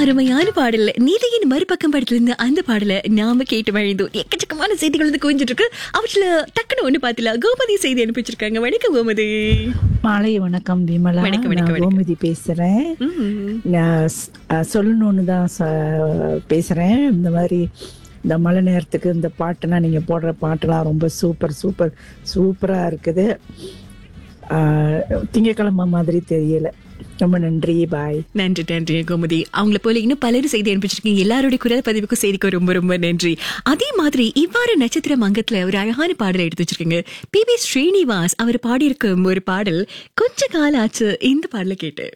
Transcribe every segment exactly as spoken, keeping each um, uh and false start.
அருமையான பாடல் நீதியின் மறுபக்கம் படத்துல இருந்து அந்த பாடல நாம கேட்டு வழிந்தோம். எக்கச்சக்கமான செய்திகள் வந்து குவிஞ்சிட்டு இருக்கு. அவற்றுல டக்குன்னு ஒண்ணு பாத்துல கோமதி செய்தி அனுப்பிச்சிருக்காங்க. வணக்கம் கோமதி. மாலை வணக்கம் விமலா. வணக்கம், வணக்கம், நான் கோமதி பேசுறேன். நான் சொல்லணும்னு தான் பேசுறேன். இந்த மாதிரி இந்த மழை நேரத்துக்கு இந்த பாட்டுலாம் நீங்க போடுற பாட்டுலாம் ரொம்ப சூப்பர் சூப்பர் சூப்பரா இருக்குது. திங்கக்கிழமை மாதிரி தெரியல. ரொம்ப நன்றி. பாய். நன்றி நன்றி கோமதி. அவங்கள போல இன்னும் பலரும் செய்தி அனுப்பிச்சிருக்கீங்க. எல்லாருடைய குரல் பதிவுக்கும் செய்திக்கும் ரொம்ப ரொம்ப நன்றி. அதே மாதிரி இவ்வாறு நட்சத்திர மங்கத்துல ஒரு அழகான பாடலை எடுத்து வச்சிருக்கீங்க. பி பி ஸ்ரீனிவாஸ் அவர் பாடியிருக்கும் ஒரு பாடல். கொஞ்ச காலம் ஆச்சு இந்த பாடலை கேட்டு.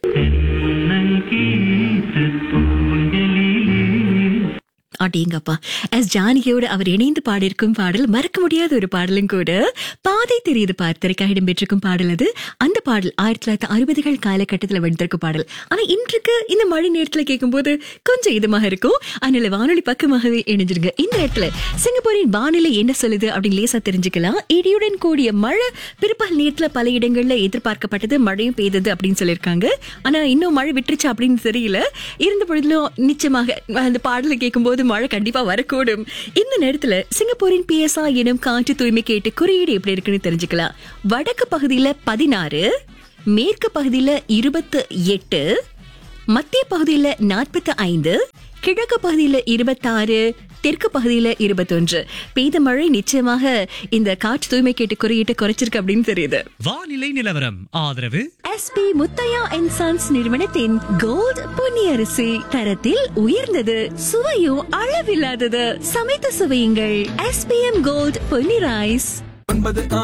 அடேங்கப்பா, எஸ் ஜானகியோடு அவர் இணைந்து பாடியிருக்கும் பாடல் மறக்க முடியாத ஒரு பாடலும் கூட. பாதை தெரியுது பார்த்திருக்காக இடம்பெற்றிருக்கும் பாடல் அது. அந்த பாடல் ஆயிரத்தி தொள்ளாயிரத்தி அறுபதுகள் காலகட்டத்தில் வந்திருக்கும் பாடல். ஆனா இன்றைக்கு இந்த மழை நேரத்துல கேட்கும் போது கொஞ்சம் இதமாக இருக்கும். அதனால வானொலி பக்கமாகவே இணைஞ்சிருங்க. இந்த இடத்துல சிங்கப்பூரின் வானிலை என்ன சொல்லுது அப்படின்னு லேசா தெரிஞ்சுக்கலாம். இடியுடன் கூடிய மழை பிற்பகல் நேரத்துல பல இடங்கள்ல எதிர்பார்க்கப்பட்டது. மழையும் பெய்தது அப்படின்னு சொல்லியிருக்காங்க. ஆனா இன்னும் மழை விட்டுருச்சு அப்படின்னு தெரியல. இருந்த பொழுதிலும் நிச்சயமாக அந்த பாடலை கேட்கும் போது மழை கண்டிப்பா வரக்கூடும். இந்த நேரத்துல சிங்கப்பூரின் பி எஸ் ஆ எனும் காற்று தூய்மை கேட்டு குறியீடு எப்படி இருக்குன்னு தெரிஞ்சுக்கலாம். வடக்கு பகுதியில பதினாறு, மேற்கு பகுதியில இருபத்தி எட்டு, மத்திய பகுதியில நாற்பத்தி ஐந்து, கிழக்கு பகுதியில இருபத்தாறு, தெற்கு பகுதியில இருபத்தொன்று. பெய்த மழை நிச்சயமாக இந்த காற்று தூய்மை கேட்டு குறியீட்டு குறைச்சிருக்கு அப்படின்னு தெரியுது. வானிலை நிலவரம் ஆதரவு S B Muthiah and sons நிறுவனத்தின் கோல்ட் பொன்னி அரிசி. தரத்தில் உயர்ந்தது, சுவையும் அளவில்லாதது. சமைத்து சுவையுங்கள். S B M gold Ponni rice.